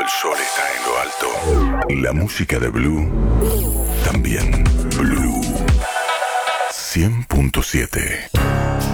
sol está en lo alto, la música de Blue también. Blue 100.7.